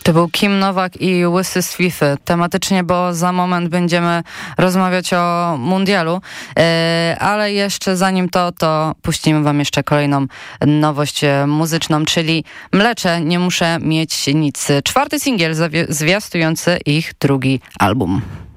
To był Kim Nowak i Łysy z Fify. Tematycznie, bo za moment będziemy rozmawiać o mundialu, ale jeszcze zanim to puścimy wam jeszcze kolejną nowość muzyczną, czyli Mlecze, nie muszę mieć nic. 4. singiel zwiastujący ich drugi album.